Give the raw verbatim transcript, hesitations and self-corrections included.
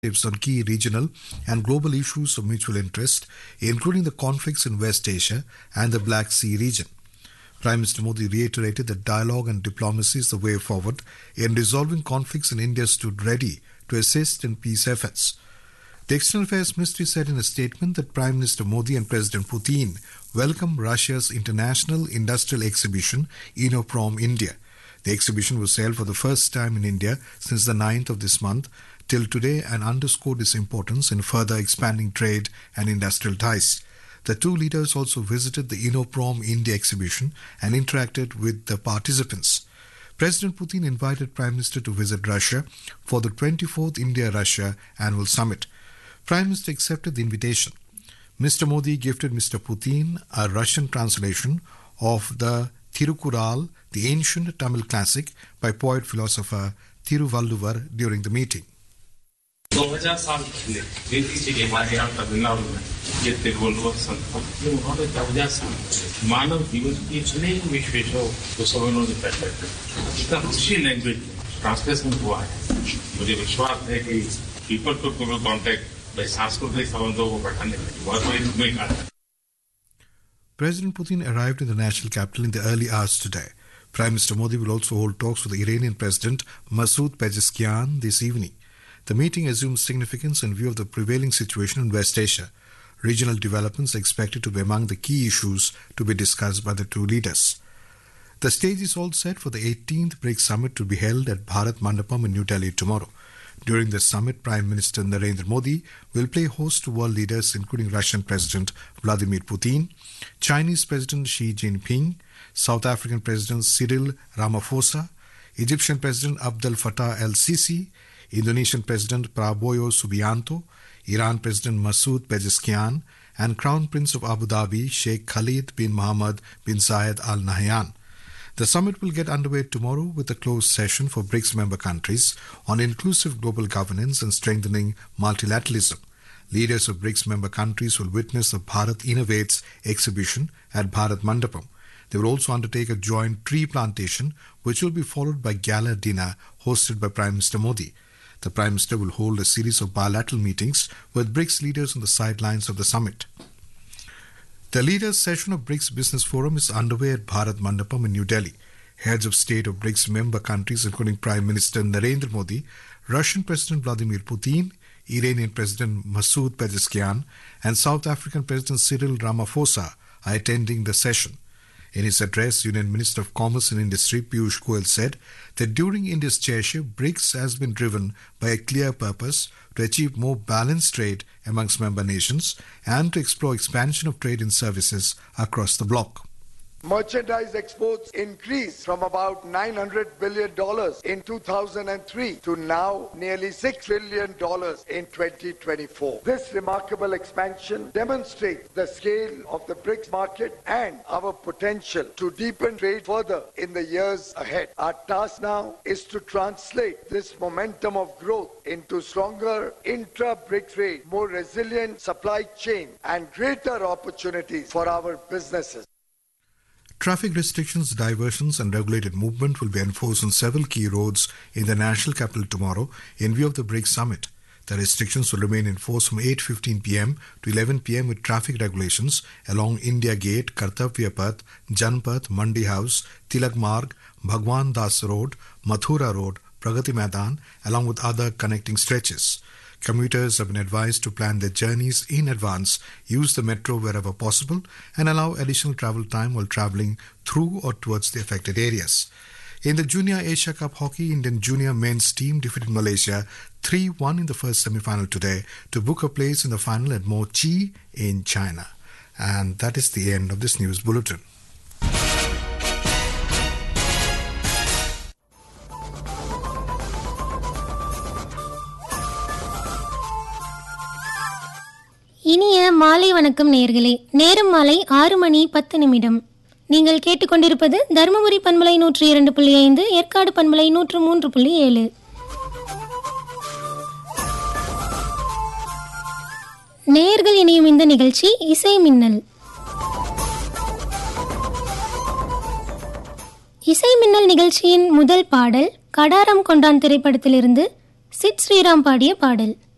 on key regional and global issues of mutual interest, including the conflicts in West Asia and the Black Sea region. Prime Minister Modi reiterated that dialogue and diplomacy is the way forward in resolving conflicts, and India stood ready to assist in peace efforts. The External Affairs Ministry said in a statement that Prime Minister Modi and President Putin welcomed Russia's international industrial exhibition, Inoprom India. The exhibition was held for the first time in India since the ninth of this month till today and underscored its importance in further expanding trade and industrial ties. The two leaders also visited the Inoprom India exhibition and interacted with the participants. President Putin invited Prime Minister to visit Russia for the twenty-fourth India-Russia Annual Summit. Prime Minister accepted the invitation. Mister Modi gifted Mister Putin a Russian translation of the Thirukural, the ancient Tamil classic by poet-philosopher Thiruvalluvar during the meeting. दो हज़ार साल पहले रीति से हमारे यहाँ तमिलनाडु में ये तिरुवल्लुवर संत थे। उन्होंने दो हज़ार साल मानव जीवन की अनेक विशेषों को सब उन्होंने पहले इतना अच्छी लैंग्वेज ट्रांसलेशन हुआ है। मुझे विश्वास है कि people to people contact by सांस्कृतिक संबंधों को बढ़ाने में बहुत बड़ी भूमिका है। President Putin arrived in the national capital in the early hours today. Prime Minister Modi will also hold talks with the Iranian President Masoud Pezeshkian this evening. The meeting assumes significance in view of the prevailing situation in West Asia. Regional developments are expected to be among the key issues to be discussed by the two leaders. The stage is all set for the eighteenth BRICS Summit to be held at Bharat Mandapam in New Delhi tomorrow. During the summit, Prime Minister Narendra Modi will play host to world leaders including Russian President Vladimir Putin, Chinese President Xi Jinping, South African President Cyril Ramaphosa, Egyptian President Abdel Fattah el-Sisi, Indonesian President Prabowo Subianto, Iran President Masoud Pezeshkian, and Crown Prince of Abu Dhabi Sheikh Khalid bin Mohammed bin Zayed Al Nahyan. The summit will get underway tomorrow with a closed session for BRICS member countries on inclusive global governance and strengthening multilateralism. Leaders of BRICS member countries will witness the Bharat Innovates exhibition at Bharat Mandapam. They will also undertake a joint tree plantation, which will be followed by gala dinner hosted by Prime Minister Modi. The Prime Minister will hold a series of bilateral meetings with BRICS leaders on the sidelines of the summit. The leaders' session of BRICS Business Forum is underway at Bharat Mandapam in New Delhi. Heads of state of BRICS member countries, including Prime Minister Narendra Modi, Russian President Vladimir Putin, Iranian President Masoud Pezeshkian, and South African President Cyril Ramaphosa are attending the session. In his address, Union Minister of Commerce and Industry Piyush Goyal said that during India's chairship, BRICS has been driven by a clear purpose to achieve more balanced trade amongst member nations and to explore expansion of trade in services across the bloc. Merchandise exports increased from about nine hundred billion dollars in two thousand three to now nearly six billion dollars in twenty twenty-four. This remarkable expansion demonstrates the scale of the BRICS market and our potential to deepen trade further in the years ahead. Our task now is to translate this momentum of growth into stronger intra-BRICS trade, more resilient supply chain, and greater opportunities for our businesses. Traffic restrictions, diversions and regulated movement will be enforced on several key roads in the national capital tomorrow in view of the BRICS Summit. The restrictions will remain in force from eight fifteen p m to eleven p m with traffic regulations along India Gate, Kartavya Path, Janpath, Mandi House, Tilak Marg, Bhagwan Das Road, Mathura Road, Pragati Maidan, along with other connecting stretches. Commuters have been advised to plan their journeys in advance, use the metro wherever possible, and allow additional travel time while travelling through or towards the affected areas. In the Junior Asia Cup Hockey, Indian junior men's team defeated Malaysia three one in the first semi-final today to book a place in the final at Mochi in China. And that is the end of this news bulletin. இனிய மாலை வணக்கம் நேயர்களே. நேரம் மாலை ஆறு மணி பத்து நிமிடம். நீங்கள் கேட்டுக்கொண்டிருப்பது தருமபுரி பண்பலை நூற்றி இரண்டு புள்ளி ஐந்து, ஏற்காடு பண்பலை நூற்று மூன்று புள்ளி ஏழு. நேயர்கள் இணையும் இந்த நிகழ்ச்சி இசை மின்னல். இசை மின்னல் நிகழ்ச்சியின் முதல் பாடல் கடாரம் கொண்டான் திரைப்படத்திலிருந்து சித் ஸ்ரீராம் பாடிய பாடல்.